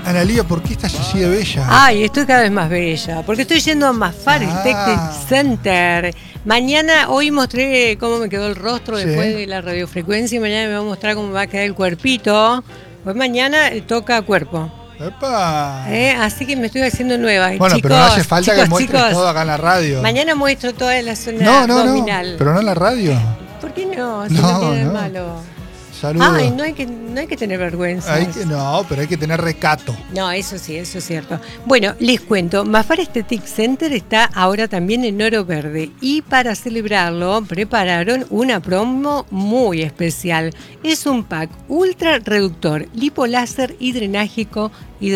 Analía, ¿por qué estás así de bella? Ay, estoy cada vez más bella, porque estoy yendo a Mafar Tech Center. Mañana, hoy mostré cómo me quedó el rostro después de la radiofrecuencia y mañana me va a mostrar cómo va a quedar el cuerpito. Pues mañana toca cuerpo. ¡Epa! Así que me estoy haciendo nueva. Bueno, chicos, pero no hace falta que muestres chicos, todo acá en la radio. Mañana muestro toda la zona abdominal. No, pero no en la radio. ¿Por qué no? Si no tiene malo. Saludos. Ay, no hay que tener vergüenza. Pero hay que tener recato. No, eso sí, eso es cierto. Bueno, les cuento, Mafar Aesthetic Center está ahora también en Oro Verde y para celebrarlo prepararon una promo muy especial. Es un pack ultra reductor, lipoláser y drenágico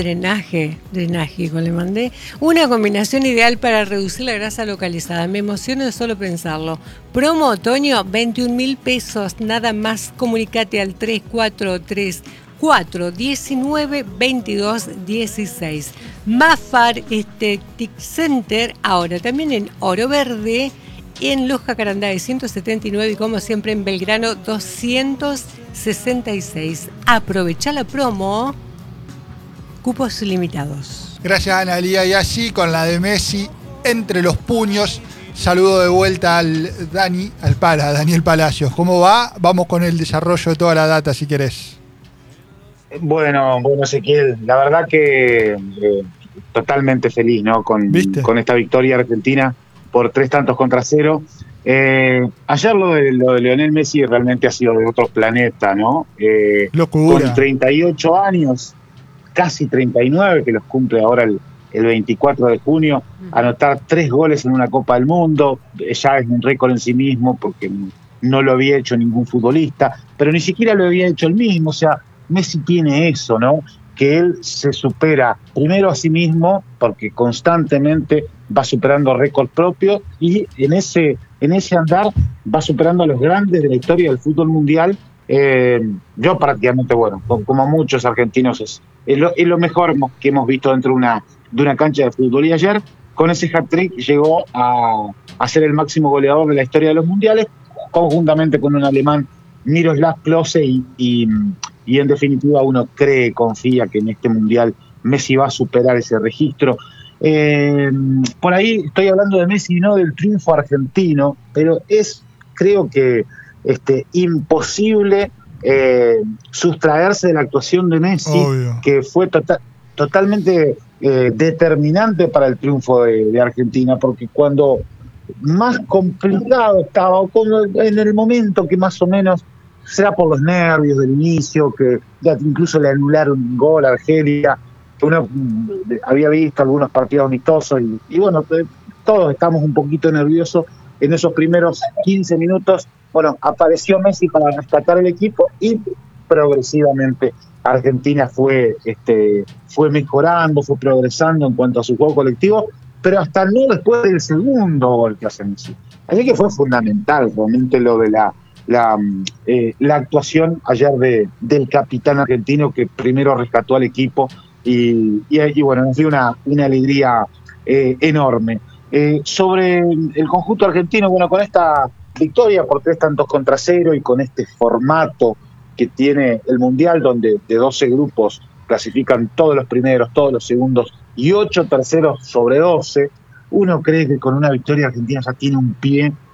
le mandé. Una combinación ideal para reducir la grasa localizada. Me emociono de solo pensarlo. Promo otoño, 21.000 pesos, nada más. Comunicate al 343-419-2216. Mafar Aesthetic Center, ahora también en Oro Verde, en Los Jacarandáes 179 y como siempre en Belgrano 266. Aprovecha la promo. Cupos limitados. Gracias, Analía. Y así con la de Messi entre los puños. Saludo de vuelta al Daniel Palacios. ¿Cómo va? Vamos con el desarrollo de toda la data, si querés. Bueno, Ezequiel, la verdad que totalmente feliz, ¿no? Con esta victoria argentina por 3-0. Ayer lo de Lionel Messi realmente ha sido de otro planeta, ¿no? Locura. Con 38 años, casi 39, que los cumple ahora el 24 de junio, anotar 3 goles en una Copa del Mundo, ya es un récord en sí mismo, porque no lo había hecho ningún futbolista, pero ni siquiera lo había hecho él mismo. O sea, Messi tiene eso, ¿no? Que él se supera primero a sí mismo, porque constantemente va superando récords propios, y en ese andar va superando a los grandes de la historia del fútbol mundial. Yo prácticamente, como muchos argentinos, es lo mejor que hemos visto dentro de una cancha de fútbol. Y ayer, con ese hat-trick, llegó a ser el máximo goleador de la historia de los mundiales, conjuntamente con un alemán, Miroslav Klose, y en definitiva uno confía que en este mundial Messi va a superar ese registro. Por ahí estoy hablando de Messi, no del triunfo argentino, pero creo que imposible sustraerse de la actuación de Messi. Obvio. Que fue totalmente determinante para el triunfo de Argentina, porque cuando más complicado estaba, en el momento que más o menos, será por los nervios del inicio, que ya incluso le anularon un gol a Argelia, que uno había visto algunos partidos amistosos, y bueno, todos estamos un poquito nerviosos en esos primeros 15 minutos. Bueno, apareció Messi para rescatar el equipo y progresivamente Argentina fue mejorando, fue progresando en cuanto a su juego colectivo, pero hasta no después del segundo gol que hace Messi. Así que fue fundamental realmente lo de la actuación ayer del capitán argentino, que primero rescató al equipo y bueno, nos dio una alegría enorme. Sobre el conjunto argentino, bueno, con esta victoria por 3-0 y con este formato que tiene el Mundial, donde de 12 grupos clasifican todos los primeros, todos los segundos y 8 terceros sobre 12, uno cree que con una victoria Argentina ya tiene un pie